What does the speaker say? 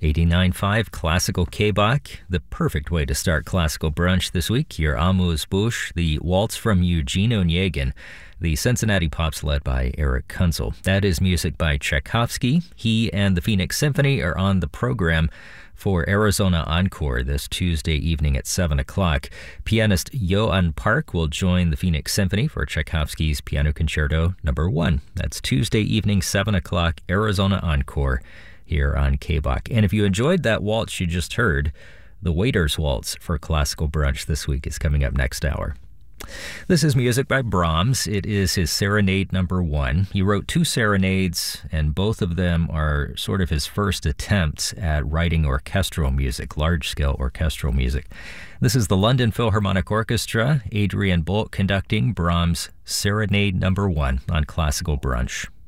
89.5 Classical K-Bach, the perfect way to start classical brunch this week. Your Amuse Bouche, the Waltz from Eugene Onegin, the Cincinnati Pops led by Eric Kunzel. That is music by Tchaikovsky. He and the Phoenix Symphony are on the program for Arizona Encore this Tuesday evening at 7 o'clock. Pianist Joan Park will join the Phoenix Symphony for Tchaikovsky's Piano Concerto No. 1. That's Tuesday evening, 7 o'clock, Arizona Encore here on K-Bach. And if you enjoyed that waltz you just heard, the Waiter's Waltz for Classical Brunch this week is coming up next hour. This is music by Brahms. It is his Serenade No. 1. He wrote 2 serenades, and both of them are sort of his first attempts at writing orchestral music, large-scale orchestral music. This is the London Philharmonic Orchestra, Adrian Bolt conducting Brahms' Serenade No. 1 on Classical Brunch.